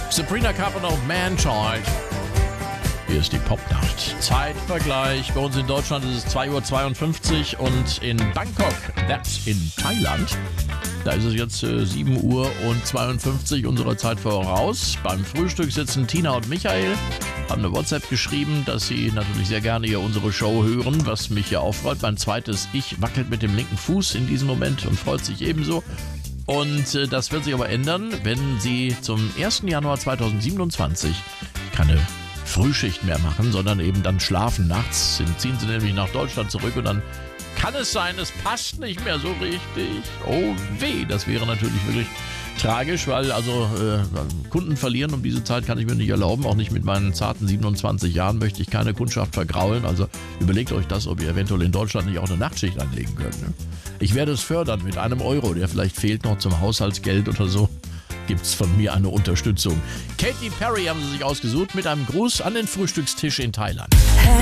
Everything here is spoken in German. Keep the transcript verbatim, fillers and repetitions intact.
Sabrina Carpenter und Man-Child. Hier ist die Popnacht. Zeitvergleich. Bei uns in Deutschland ist es zwei Uhr zweiundfünfzig und in Bangkok, that's in Thailand, da ist es jetzt äh, sieben Uhr zweiundfünfzig unserer Zeit voraus. Beim Frühstück sitzen Tina und Michael, haben eine WhatsApp geschrieben, dass sie natürlich sehr gerne hier unsere Show hören, was mich ja auch freut. Mein zweites Ich wackelt mit dem linken Fuß in diesem Moment und freut sich ebenso. Und äh, das wird sich aber ändern, wenn sie zum ersten Januar zweitausendsiebenundzwanzig keine Frühschicht mehr machen, sondern eben dann schlafen nachts. Dann ziehen sie nämlich nach Deutschland zurück und dann kann es sein, es passt nicht mehr so richtig. Oh weh, das wäre natürlich wirklich tragisch, weil also äh, Kunden verlieren um diese Zeit kann ich mir nicht erlauben. Auch nicht mit meinen zarten siebenundzwanzig Jahren möchte ich keine Kundschaft vergraulen. Also überlegt euch das, ob ihr eventuell in Deutschland nicht auch eine Nachtschicht anlegen könnt. Ne? Ich werde es fördern mit einem Euro, der vielleicht fehlt noch zum Haushaltsgeld oder so. Gibt's von mir eine Unterstützung. Katy Perry haben sie sich ausgesucht mit einem Gruß an den Frühstückstisch in Thailand.